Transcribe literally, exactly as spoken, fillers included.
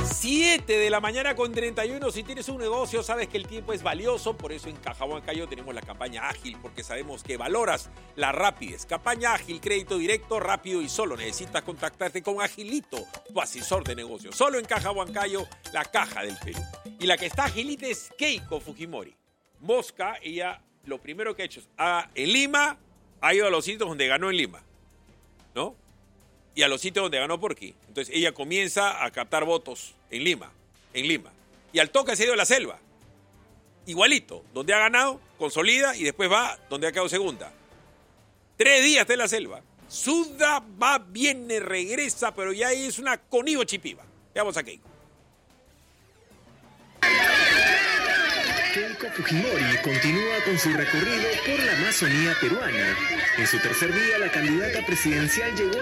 siete de la mañana con treinta y uno. Si tienes un negocio, sabes que el tiempo es valioso. Por eso en Caja Huancayo tenemos la campaña ágil, porque sabemos que valoras la rapidez. Campaña ágil, crédito directo, rápido y solo necesitas contactarte con Agilito, tu asesor de negocios. Solo en Caja Huancayo, la caja del Perú. Y la que está agilita es Keiko Fujimori. Mosca, ella lo primero que ha hecho es, ah, en Lima, ha ido a los sitios donde ganó en Lima, ¿no? Y a los sitios donde ganó Porqui. Entonces ella comienza a captar votos en Lima, en Lima. Y al toque se ha ido a la selva. Igualito, donde ha ganado, consolida y después va donde ha quedado segunda. Tres días está en la selva. Suda, va, viene, regresa, pero ya es una conigo chipiva. Veamos a Keiko. Keiko Fujimori continúa con su recorrido por la Amazonía peruana. En su tercer día, la candidata presidencial llegó